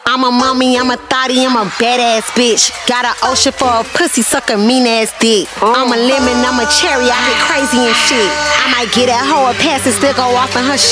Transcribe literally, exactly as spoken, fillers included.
I'm a mommy, I'm a thotty, I'm a badass bitch. Got an ocean for a pussy, suck a mean ass dick. I'm a lemon, I'm a cherry, I get crazy and shit. I might get that hoe a pass and still go off in her shit.